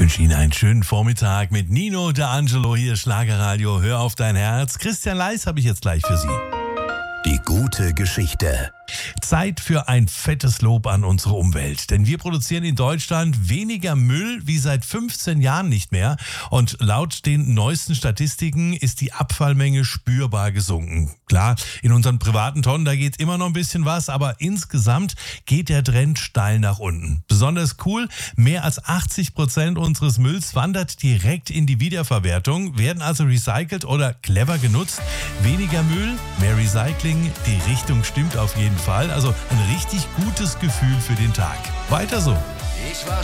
wünsche Ihnen einen schönen Vormittag mit Nino D'Angelo, hier Schlagerradio. Hör auf dein Herz. Christian Leis habe ich jetzt gleich für Sie. Die gute Geschichte. Zeit für ein fettes Lob an unsere Umwelt. Denn wir produzieren in Deutschland weniger Müll wie seit 15 Jahren nicht mehr. Und laut den neuesten Statistiken ist die Abfallmenge spürbar gesunken. Klar, in unseren privaten Tonnen, da geht immer noch ein bisschen was, aber insgesamt geht der Trend steil nach unten. Besonders cool, mehr als 80% unseres Mülls wandert direkt in die Wiederverwertung, werden also recycelt oder clever genutzt. Weniger Müll, mehr Recycling, die Richtung stimmt auf jeden Fall. Also ein richtig gutes Gefühl für den Tag. Weiter so.